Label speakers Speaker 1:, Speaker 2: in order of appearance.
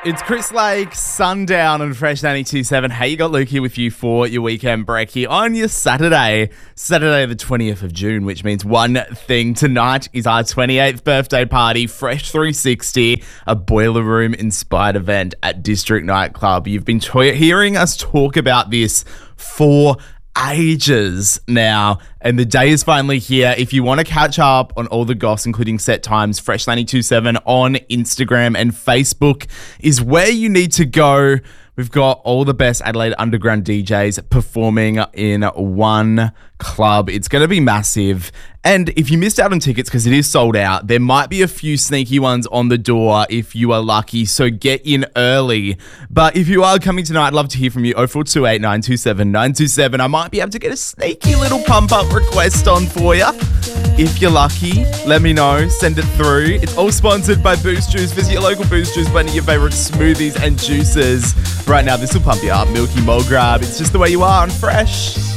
Speaker 1: It's Chris Lake, Sundown on Fresh 92.7. Hey, you got Luke here with you for your weekend break here on your Saturday the 20th of June, which means one thing. Tonight is our 28th birthday party, Fresh 360, a boiler room inspired event at District Nightclub. You've been hearing us talk about this for ages now, and the day is finally here. If you want to catch up on all the goss, including set times, Fresh 92.7 on Instagram and Facebook is where you need to go. We've got all the best Adelaide Underground DJs performing in one club. It's going to be massive. And if you missed out on tickets because it is sold out, there might be a few sneaky ones on the door if you are lucky. So get in early. But if you are coming tonight, I'd love to hear from you. 0428 927 927. I might be able to get a sneaky little pump-up request on for you. If you're lucky, let me know. Send it through. It's all sponsored by Boost Juice. Visit your local Boost Juice, blend your favourite smoothies and juices. Right now, this will pump you up. Milky Mulgrab. It's just the way you are on Fresh.